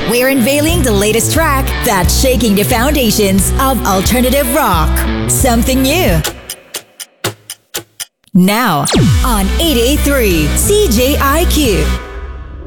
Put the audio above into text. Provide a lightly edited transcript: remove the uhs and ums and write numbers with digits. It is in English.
we're unveiling the latest track that's shaking the foundations of alternative rock. Something new. Now, on 883 CJIQ.